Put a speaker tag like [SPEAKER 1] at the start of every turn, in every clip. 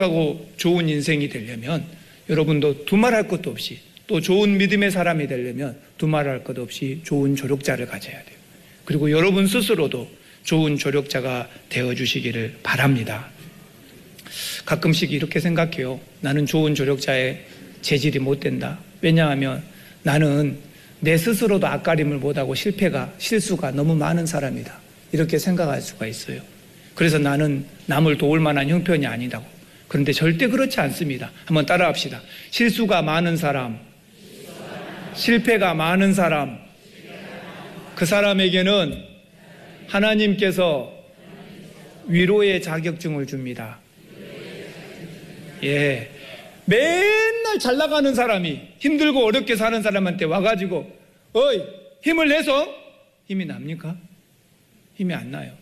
[SPEAKER 1] 하고 좋은 인생이 되려면 여러분도 두말할 것도 없이, 또 좋은 믿음의 사람이 되려면 두말할 것 없이 좋은 조력자를 가져야 돼요. 그리고 여러분 스스로도 좋은 조력자가 되어주시기를 바랍니다. 가끔씩 이렇게 생각해요. 나는 좋은 조력자의 재질이 못 된다. 왜냐하면 나는 내 스스로도 앞가림을 못하고 실수가 너무 많은 사람이다. 이렇게 생각할 수가 있어요. 그래서 나는 남을 도울 만한 형편이 아니다고. 그런데 절대 그렇지 않습니다. 한번 따라합시다. 실수가 많은 사람, 실패가 많은 사람, 그 사람에게는 하나님께서 위로의 자격증을 줍니다. 예. 맨날 잘 나가는 사람이 힘들고 어렵게 사는 사람한테 와가지고 어이 힘을 내서 힘이 납니까? 힘이 안 나요.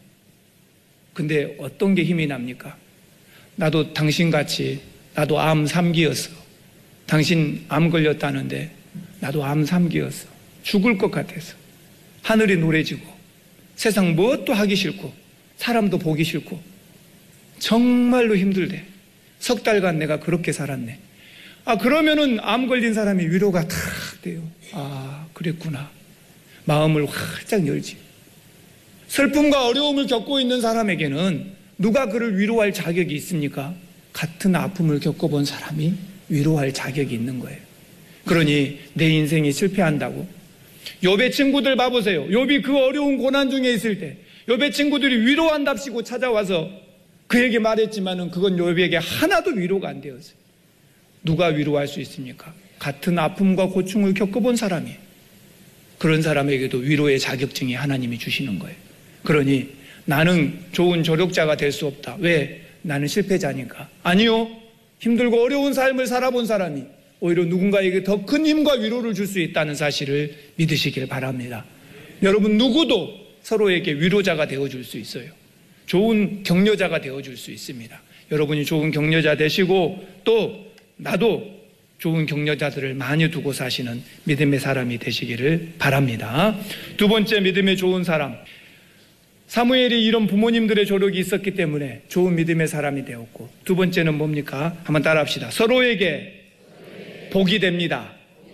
[SPEAKER 1] 근데 어떤 게 힘이 납니까? 나도 당신같이 나도 암 3기였어. 당신 암 걸렸다는데 나도 암 3기였어. 죽을 것 같아서 하늘이 노래지고 세상 무엇도 하기 싫고 사람도 보기 싫고 정말로 힘들대. 석 달간 내가 그렇게 살았네. 그러면은 암 걸린 사람이 위로가 탁 돼요. 그랬구나. 마음을 활짝 열지. 슬픔과 어려움을 겪고 있는 사람에게는 누가 그를 위로할 자격이 있습니까? 같은 아픔을 겪어본 사람이 위로할 자격이 있는 거예요. 그러니 내 인생이 실패한다고? 욥의 친구들 봐보세요. 욥이 그 어려운 고난 중에 있을 때 욥의 친구들이 위로한답시고 찾아와서 그에게 말했지만은 그건 욥에게 하나도 위로가 안 되었어요. 누가 위로할 수 있습니까? 같은 아픔과 고충을 겪어본 사람이. 그런 사람에게도 위로의 자격증이 하나님이 주시는 거예요. 그러니 나는 좋은 조력자가 될 수 없다. 왜? 나는 실패자니까. 아니요. 힘들고 어려운 삶을 살아본 사람이 오히려 누군가에게 더 큰 힘과 위로를 줄 수 있다는 사실을 믿으시길 바랍니다. 여러분 누구도 서로에게 위로자가 되어줄 수 있어요. 좋은 격려자가 되어줄 수 있습니다. 여러분이 좋은 격려자 되시고 또 나도 좋은 격려자들을 많이 두고 사시는 믿음의 사람이 되시기를 바랍니다. 두 번째 믿음의 좋은 사람. 사무엘이 이런 부모님들의 조력이 있었기 때문에 좋은 믿음의 사람이 되었고, 두 번째는 뭡니까? 한번 따라합시다. 서로에게 복이 됩니다.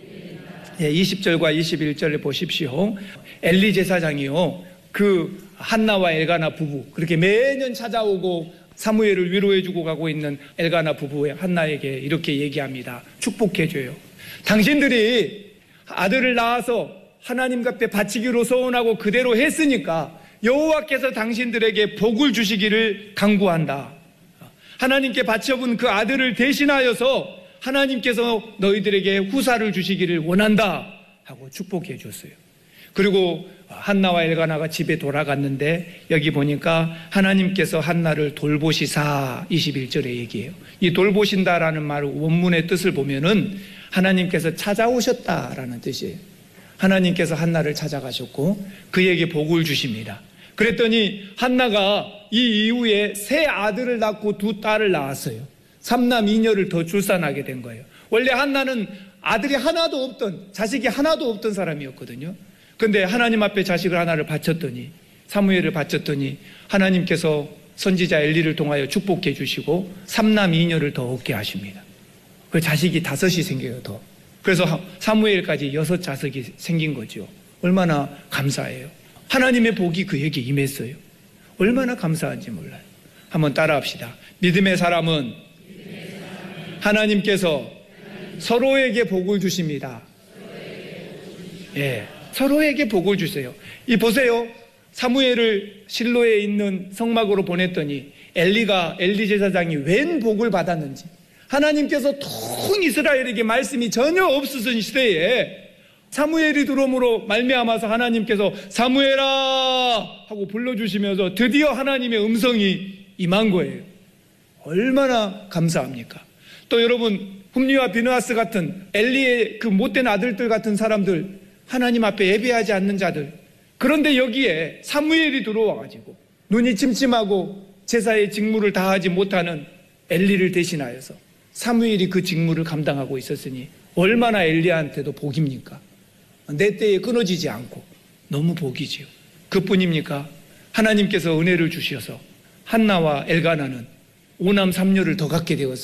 [SPEAKER 1] 20절과 21절을 보십시오. 엘리 제사장이요, 그 한나와 엘가나 부부, 그렇게 매년 찾아오고 사무엘을 위로해주고 가고 있는 엘가나 부부의 한나에게 이렇게 얘기합니다. 축복해줘요. 당신들이 아들을 낳아서 하나님 앞에 바치기로 소원하고 그대로 했으니까 여호와께서 당신들에게 복을 주시기를 간구한다. 하나님께 바쳐본 그 아들을 대신하여서 하나님께서 너희들에게 후사를 주시기를 원한다 하고 축복해 줬어요. 그리고 한나와 엘가나가 집에 돌아갔는데 여기 보니까 하나님께서 한나를 돌보시사 21절에 얘기해요. 이 돌보신다라는 말 원문의 뜻을 보면은 하나님께서 찾아오셨다라는 뜻이에요. 하나님께서 한나를 찾아가셨고 그에게 복을 주십니다. 그랬더니 한나가 이 이후에 세 아들을 낳고 두 딸을 낳았어요. 3남 2녀를 더 출산하게 된 거예요. 원래 한나는 아들이 하나도 없던, 자식이 하나도 없던 사람이었거든요. 근데 하나님 앞에 자식을 하나를 바쳤더니, 사무엘을 바쳤더니 하나님께서 선지자 엘리를 통하여 축복해 주시고 3남 2녀를 더 얻게 하십니다. 그 자식이 5이 생겨요, 더. 그래서 사무엘까지 6 자식이 생긴 거죠. 얼마나 감사해요. 하나님의 복이 그에게 임했어요. 얼마나 감사한지 몰라요. 한번 따라합시다. 믿음의 사람은 하나님께서 서로에게 복을 주십니다. 예, 서로에게 복을 주세요. 이 보세요. 사무엘을 실로에 있는 성막으로 보냈더니 엘리 제사장이 웬 복을 받았는지, 하나님께서 통 이스라엘에게 말씀이 전혀 없으신 시대에 사무엘이 들어옴으로 말미암아서 하나님께서 사무엘아 하고 불러주시면서 드디어 하나님의 음성이 임한 거예요. 얼마나 감사합니까? 또 여러분, 훔리와 비느하스 같은 엘리의 그 못된 아들들 같은 사람들, 하나님 앞에 예배하지 않는 자들, 그런데 여기에 사무엘이 들어와가지고 눈이 침침하고 제사의 직무를 다하지 못하는 엘리를 대신하여서 사무엘이 그 직무를 감당하고 있었으니 얼마나 엘리한테도 복입니까? 내 때에 끊어지지 않고 너무 복이지요. 그뿐입니까? 하나님께서 은혜를 주셔서 한나와 엘가나는 오남 삼녀를 더 갖게 되었어요.